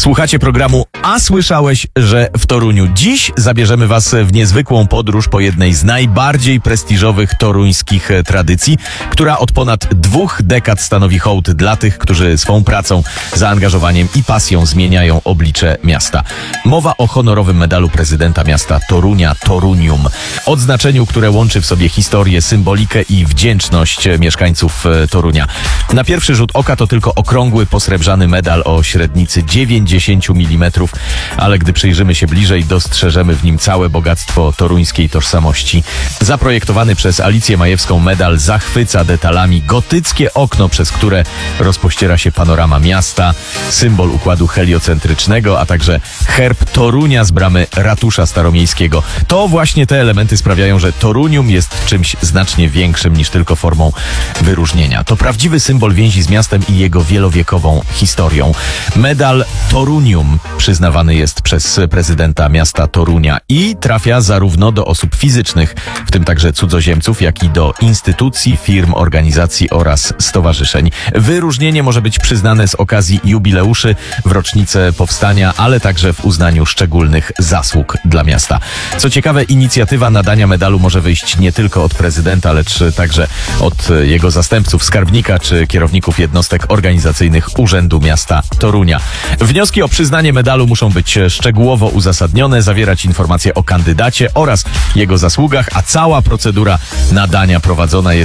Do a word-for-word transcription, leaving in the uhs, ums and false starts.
Słuchacie programu A słyszałeś, że w Toruniu? Dziś zabierzemy was w niezwykłą podróż po jednej z najbardziej prestiżowych toruńskich tradycji, która od ponad dwóch dekad stanowi hołd dla tych, którzy swą pracą, zaangażowaniem i pasją zmieniają oblicze miasta. Mowa o honorowym medalu prezydenta miasta Torunia, Torunium. Odznaczeniu, które łączy w sobie historię, symbolikę i wdzięczność mieszkańców Torunia. Na pierwszy rzut oka to tylko okrągły, posrebrzany medal o średnicy dziewięćdziesiąt milimetrów, ale gdy przyjrzymy się bliżej, dostrzeżemy w nim całe bogactwo toruńskiej tożsamości. Zaprojektowany przez Alicję Majewską medal zachwyca detalami. Gotyckie okno, przez które rozpościera się panorama miasta, symbol układu heliocentrycznego, a także herb Torunia z bramy ratusza staromiejskiego. To właśnie te elementy sprawiają, że Torunium jest czymś znacznie większym niż tylko formą wyróżnienia. To prawdziwy symbol więzi z miastem i jego wielowiekową historią. Medal Torunium przyznawany jest przez prezydenta miasta Torunia i trafia zarówno do osób fizycznych, w tym także cudzoziemców, jak i do instytucji, firm, organizacji oraz stowarzyszeń. Wyróżnienie może być przyznane z okazji jubileuszy, w rocznicę powstania, ale także w uznaniu szczególnych zasług dla miasta. Co ciekawe, inicjatywa nadania medalu może wyjść nie tylko od prezydenta, lecz także od jego zastępców, skarbnika czy kierowników jednostek organizacyjnych Urzędu Miasta Torunia. Wnioski o przyznanie medalu muszą być szczegółowo uzasadnione, zawierać informacje o kandydacie oraz jego zasługach, a cała procedura nadania prowadzona jest